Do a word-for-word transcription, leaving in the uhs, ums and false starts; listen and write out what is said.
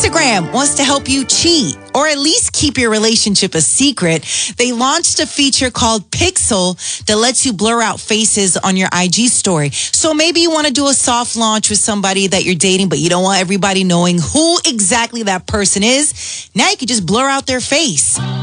Instagram wants to help you cheat or at least keep your relationship a secret. They launched a feature called Pixel that lets you blur out faces on your I G story. So maybe you want to do a soft launch with somebody that you're dating, but you don't want everybody knowing who exactly that person is. Now you can just blur out their face.